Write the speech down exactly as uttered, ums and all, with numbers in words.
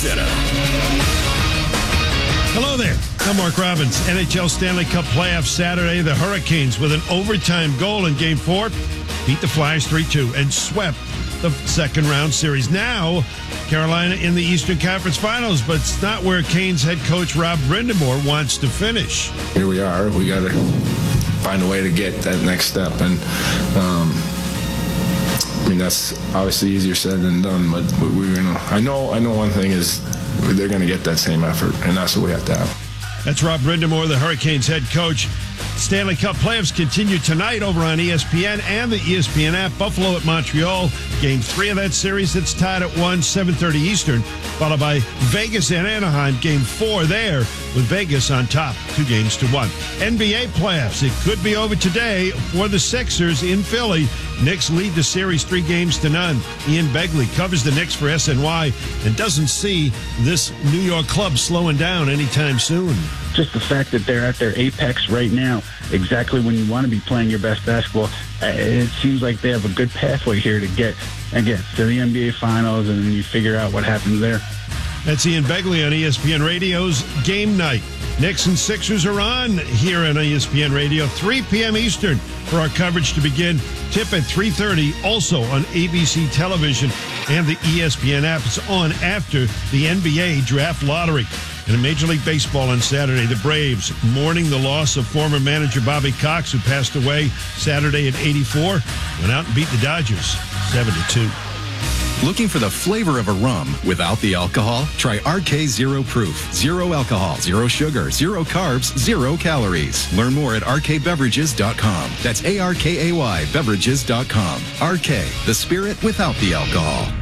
Center. Hello there. I'm Mark Robbins. N H L Stanley Cup playoffs Saturday. The Hurricanes, with an overtime goal in Game four, beat the Flyers three two and swept the second round series. Now, Carolina in the Eastern Conference Finals, but it's not where Canes head coach Rob Brind'Amour wants to finish. Here we are. We got to find a way to get that next step. And, um, I mean, that's obviously easier said than done, but we're going to, I know, I know one thing is they're going to get that same effort, and that's what we have to have. That's Rob Brind'Amour, the Hurricanes head coach. Stanley Cup playoffs continue tonight over on E S P N and the E S P N app. Buffalo at Montreal. Game three of that series. It's tied at one, seven thirty Eastern, followed by Vegas and Anaheim. Game four there with Vegas on top, two games to one. N B A playoffs. It could be over today for the Sixers in Philly. Knicks lead the series three games to none. Ian Begley covers the Knicks for S N Y and doesn't see this New York club slowing down anytime soon. Just the fact that they're at their apex right now, exactly when you want to be playing your best basketball, it seems like they have a good pathway here to get, again, to the N B A Finals, and then you figure out what happens there. That's Ian Begley on E S P N Radio's Game Night. Knicks and Sixers are on here on E S P N Radio, three p.m. Eastern for our coverage to begin. Tip at three thirty, also on A B C Television and the E S P N app. It's on after the N B A Draft Lottery. And in Major League Baseball on Saturday, the Braves mourning the loss of former manager Bobby Cox, who passed away Saturday at eighty-four, went out and beat the Dodgers seven to two. Looking for the flavor of a rum without the alcohol? Try R K Zero Proof. Zero alcohol, zero sugar, zero carbs, zero calories. Learn more at R K beverages dot com. That's A R K A Y beverages dot com. R K, the spirit without the alcohol.